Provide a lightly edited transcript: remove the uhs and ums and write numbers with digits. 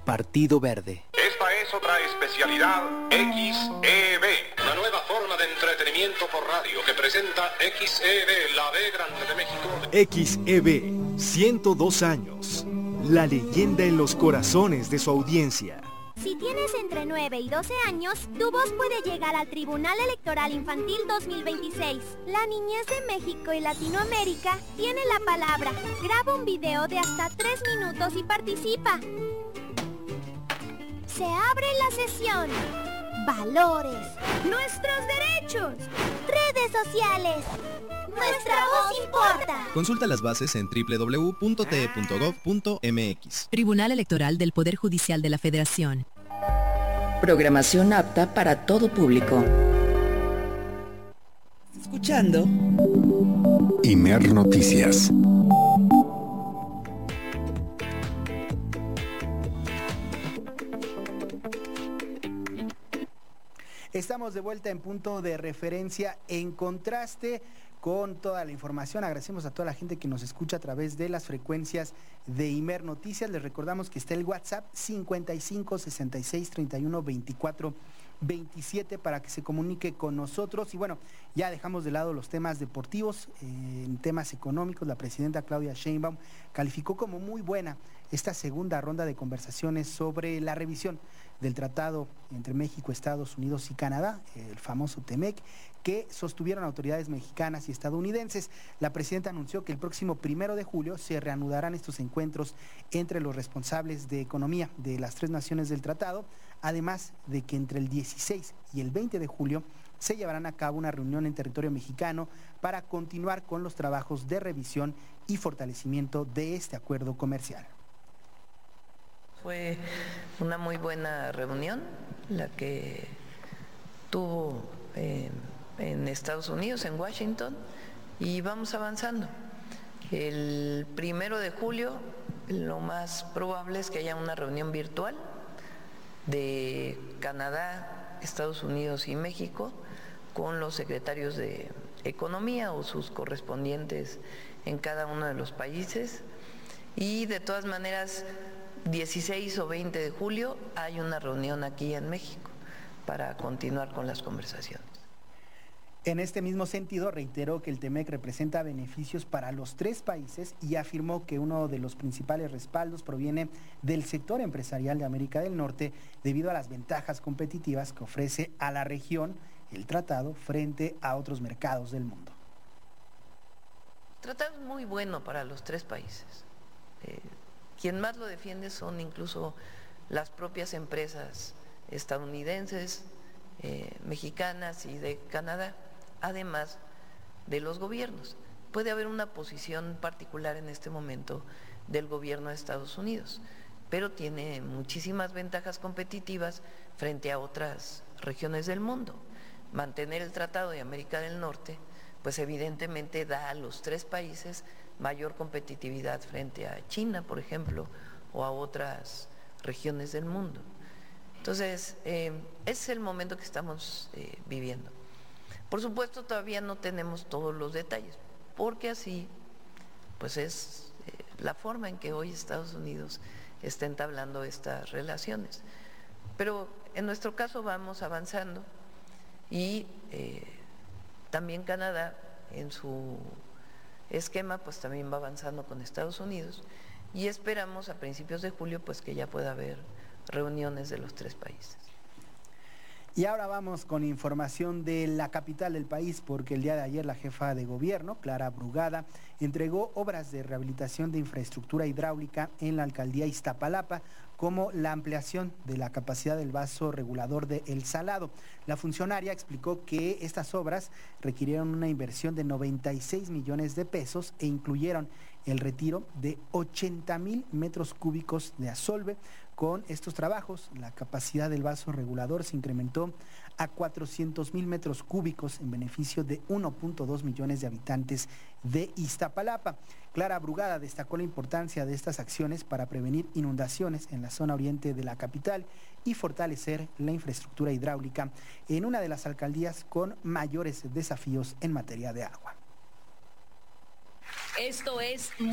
Partido Verde. Esta es otra especialidad XEB, una nueva forma de entretenimiento por radio que presenta XEB, la B grande de México. XEB, 102 años. La leyenda en los corazones de su audiencia. Si tienes entre 9 y 12 años, tu voz puede llegar al Tribunal Electoral Infantil 2026. La niñez de México y Latinoamérica tiene la palabra. Graba un video de hasta 3 minutos y participa. Se abre la sesión. Valores. Nuestros derechos. Redes sociales. Nuestra voz importa. Consulta las bases en www.te.gov.mx. Tribunal Electoral del Poder Judicial de la Federación. Programación apta para todo público. Escuchando Imer Noticias. Estamos de vuelta en punto de referencia en contraste con toda la información. Agradecemos a toda la gente que nos escucha a través de las frecuencias de Imer Noticias. Les recordamos que está el WhatsApp 55 66 31 24 27 para que se comunique con nosotros. Y bueno, ya dejamos de lado los temas deportivos. En temas económicos, la presidenta Claudia Sheinbaum calificó como muy buena esta segunda ronda de conversaciones sobre la revisión del tratado entre México, Estados Unidos y Canadá, el famoso TEMEC, que sostuvieron autoridades mexicanas y estadounidenses. La presidenta anunció que el próximo 1 de julio se reanudarán estos encuentros entre los responsables de economía de las tres naciones del tratado, además de que entre el 16 y el 20 de julio se llevarán a cabo una reunión en territorio mexicano para continuar con los trabajos de revisión y fortalecimiento de este acuerdo comercial. Fue una muy buena reunión la que tuvo en Estados Unidos, en Washington, y vamos avanzando. El 1 de julio lo más probable es que haya una reunión virtual de Canadá, Estados Unidos y México con los secretarios de Economía o sus correspondientes en cada uno de los países, y de todas maneras 16 o 20 de julio hay una reunión aquí en México para continuar con las conversaciones. En este mismo sentido, reiteró que el TEMEC representa beneficios para los tres países y afirmó que uno de los principales respaldos proviene del sector empresarial de América del Norte debido a las ventajas competitivas que ofrece a la región el tratado frente a otros mercados del mundo. El tratado es muy bueno para los tres países. Quien más lo defiende son incluso las propias empresas estadounidenses, mexicanas y de Canadá, además de los gobiernos. Puede haber una posición particular en este momento del gobierno de Estados Unidos, pero tiene muchísimas ventajas competitivas frente a otras regiones del mundo. Mantener el Tratado de América del Norte, pues evidentemente da a los tres países mayor competitividad frente a China, por ejemplo, o a otras regiones del mundo. Entonces, ese es el momento que estamos viviendo. Por supuesto, todavía no tenemos todos los detalles, porque así, pues es la forma en que hoy Estados Unidos está entablando estas relaciones. Pero en nuestro caso vamos avanzando y también Canadá en su esquema pues también va avanzando con Estados Unidos y esperamos a principios de julio pues que ya pueda haber reuniones de los tres países. Y ahora vamos con información de la capital del país, porque el día de ayer la jefa de gobierno, Clara Brugada, entregó obras de rehabilitación de infraestructura hidráulica en la alcaldía Iztapalapa, como la ampliación de la capacidad del vaso regulador de El Salado. La funcionaria explicó que estas obras requirieron una inversión de 96 millones de pesos e incluyeron el retiro de 80,000 metros cúbicos de asolve. Con estos trabajos, la capacidad del vaso regulador se incrementó a 400,000 metros cúbicos en beneficio de 1.2 millones de habitantes de Iztapalapa. Clara Brugada destacó la importancia de estas acciones para prevenir inundaciones en la zona oriente de la capital y fortalecer la infraestructura hidráulica en una de las alcaldías con mayores desafíos en materia de agua. Esto es